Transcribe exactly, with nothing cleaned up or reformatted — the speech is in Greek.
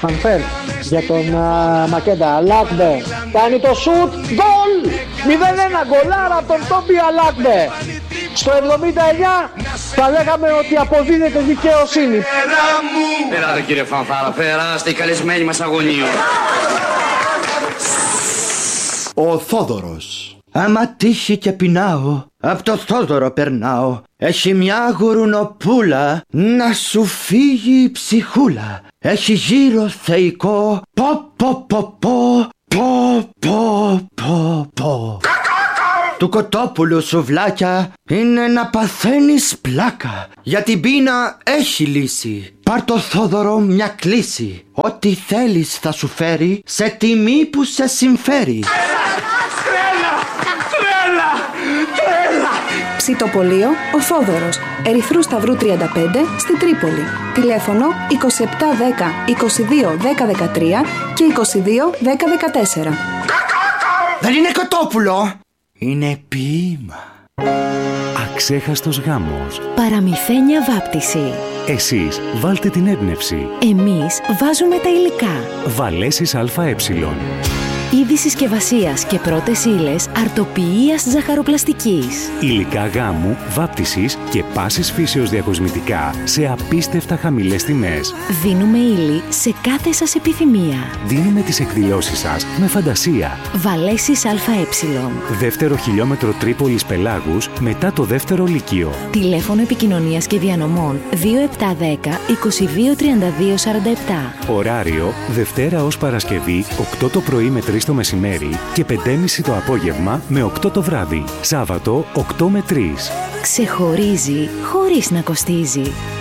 Φανφέρ για τον uh, Μακέντα. Αλάκμπε κάνει το σουτ. Γκολ! μηδέν ένα, γκολάρα από τον Τόμπι Αλάκμπε. Στο εβδομήντα εννιά θα λέγαμε ότι αποδίδεται δικαιοσύνη. Περάτε κύριε Φανφάρα, περάστε οι καλεσμένοι μας αγωνίου. Ο Θόδωρος. Άμα τύχει και πεινάω, απ' το Θόδωρο περνάω. Έχει μια γουρουνοπούλα να σου φύγει η ψυχούλα. Έχει γύρω θεϊκό, πο πο πο πο, πο πο πο πο. Του κοτόπουλου σουβλάκια είναι να παθαίνεις πλάκα. Για την πείνα έχει λύση. Πάρ' το Θόδωρο μια κλίση. Ό,τι θέλεις θα σου φέρει σε τιμή που σε συμφέρει. Ψητοπολείο Ο Θόδωρος, Ερυθρού Σταυρού τριάντα πέντε στην Τρίπολη. Τηλέφωνο είκοσι επτά δέκα είκοσι δύο δέκα δεκατρία και είκοσι δύο δέκα δεκατέσσερα. Δεν είναι κοτόπουλο, είναι ποίημα. Αξέχαστος γάμος. Παραμυθένια βάπτιση. Εσείς βάλτε την έμπνευση. Εμείς βάζουμε τα υλικά. Βαλέσεις ΑΕ. Είδη συσκευασίας και πρώτες ύλες αρτοποιίας ζαχαροπλαστικής. Υλικά γάμου, βάπτισης και πάσης φύσεως διακοσμητικά σε απίστευτα χαμηλές τιμές. Δίνουμε ύλη σε κάθε σας επιθυμία. Δίνουμε τις εκδηλώσεις σας με φαντασία. Βαλέσεις ΑΕ. Δεύτερο χιλιόμετρο Τρίπολης Πελάγους μετά το δεύτερο λύκειο. Τηλέφωνο επικοινωνίας και διανομών δύο επτά δέκα είκοσι δύο τριάντα δύο σαράντα επτά. Ωράριο Δευτέρα ως Παρασκευή οκτώ το πρωί με τρεις το μεσημέρι και πέντε και μισή το απόγευμα με οκτώ το βράδυ. Σάββατο οκτώ με τρεις. Ξεχωρίζει χωρίς να κοστίζει.